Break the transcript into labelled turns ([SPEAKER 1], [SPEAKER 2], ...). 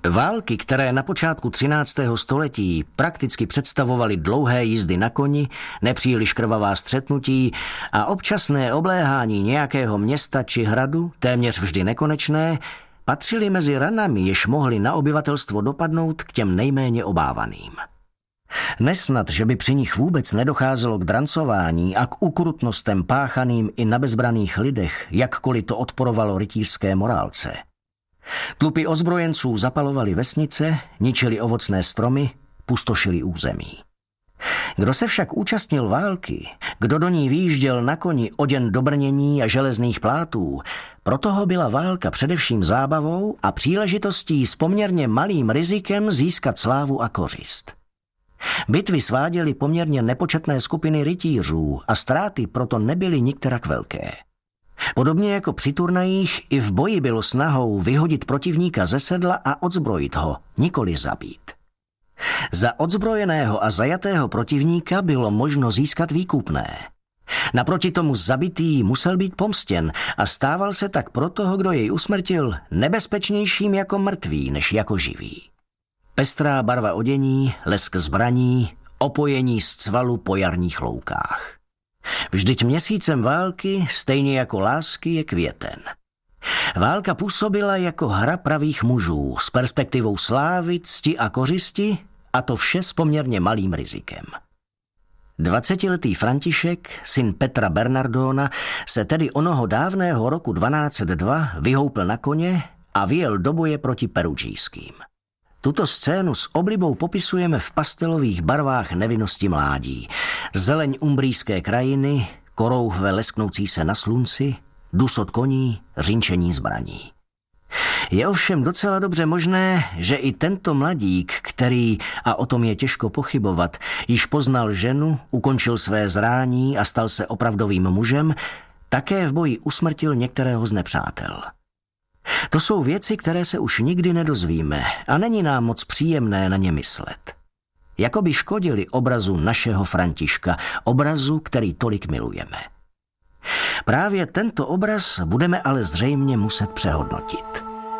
[SPEAKER 1] Války, které na počátku 13. století prakticky představovaly dlouhé jízdy na koni, nepříliš krvavá střetnutí a občasné obléhání nějakého města či hradu, téměř vždy nekonečné, patřily mezi ranami, jež mohly na obyvatelstvo dopadnout k těm nejméně obávaným. Nesnad, že by při nich vůbec nedocházelo k drancování a k ukrutnostem páchaným i na bezbraných lidech, jakkoliv to odporovalo rytířské morálce. Tlupy ozbrojenců zapalovaly vesnice, ničili ovocné stromy, pustošili území. Kdo se však účastnil války, kdo do ní výjížděl na koni oděn do brnění a železných plátů, pro toho byla válka především zábavou a příležitostí s poměrně malým rizikem získat slávu a kořist. Bitvy sváděly poměrně nepočetné skupiny rytířů a ztráty proto nebyly nikterak velké. Podobně jako při turnajích, i v boji bylo snahou vyhodit protivníka ze sedla a odzbrojit ho, nikoli zabít. Za odzbrojeného a zajatého protivníka bylo možno získat výkupné. Naproti tomu zabitý musel být pomstěn a stával se tak pro toho, kdo jej usmrtil, nebezpečnějším jako mrtvý než jako živý. Pestrá barva odění, lesk zbraní, opojení z cvalu po jarních loukách. Vždyť měsícem války, stejně jako lásky, je květen. Válka působila jako hra pravých mužů s perspektivou slávy, cti a kořisti, a to vše s poměrně malým rizikem. 20letý František, syn Petra Bernardona, se tedy onoho dávného roku 1202 vyhoupl na koně a vyjel do boje proti perugijským. Tuto scénu s oblibou popisujeme v pastelových barvách nevinnosti mládí. Zeleň umbrijské krajiny, korouhve lesknoucí se na slunci, dusot koní, řinčení zbraní. Je ovšem docela dobře možné, že i tento mladík, který, a o tom je těžko pochybovat, již poznal ženu, ukončil své zrání a stal se opravdovým mužem, také v boji usmrtil některého z nepřátel. To jsou věci, které se už nikdy nedozvíme a není nám moc příjemné na ně myslet. Jakoby škodili obrazu našeho Františka, obrazu, který tolik milujeme. Právě tento obraz budeme ale zřejmě muset přehodnotit.